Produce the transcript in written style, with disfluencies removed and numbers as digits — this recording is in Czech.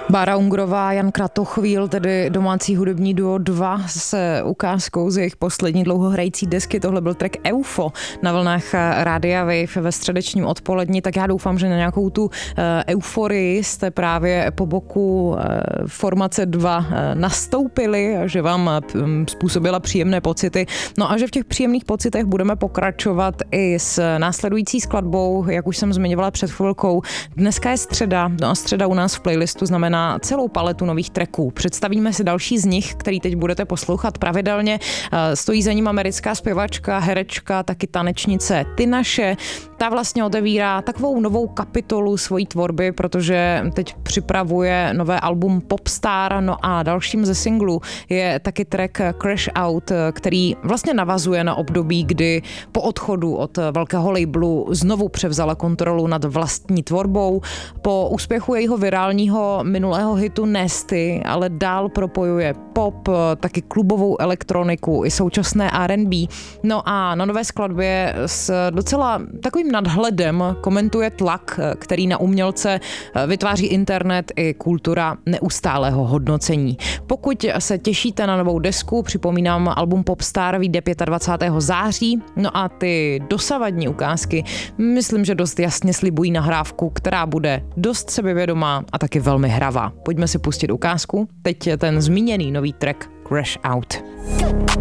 Bára Ungrová, Jan Kratochvíl, tedy domácí hudební duo 2 s ukázkou z jejich poslední dlouhohrající desky. Tohle byl track Eufo na vlnách Rádia Wave ve středečním odpoledni, tak já doufám, že na nějakou tu euforii jste právě po boku formace 2 nastoupili, že vám způsobila příjemné pocity. No a že v těch příjemných pocitech budeme pokračovat i s následující skladbou, jak už jsem zmiňovala před chvilkou. Dneska je středa, no a středa u nás v playlistu znamená celou paletu nových tracků. Představíme si další z nich, který teď budete poslouchat pravidelně. Stojí za ním americká zpěvačka, herečka, taky tanečnice Tinashe. Ta vlastně otevírá takovou novou kapitolu svojí tvorby, protože teď připravuje nové album Popstar, no a dalším ze singlů je taky track Crash Out, který vlastně navazuje na období, kdy po odchodu od velkého labelu znovu převzala kontrolu nad vlastní tvorbou. Po úspěchu jejího virálního minulého hitu Nasty, ale dál propojuje pop, taky klubovou elektroniku i současné R&B. No a na nové skladbě s docela takovým nadhledem komentuje tlak, který na umělce vytváří internet i kultura neustálého hodnocení. Pokud se těšíte na novou desku, připomínám, album Popstar vyjde 25. září, no a ty dosavadní ukázky myslím, že dost jasně slibují nahrávku, která bude dost sebevědomá a taky velmi hravá. Pojďme si pustit ukázku. Teď je ten zmíněný nový track Crash Out.